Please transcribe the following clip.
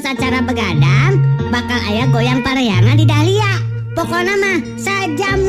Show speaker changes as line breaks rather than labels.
acara begadang bakal aya goyang pareangan di Dahlia. Pokoknya mah sajam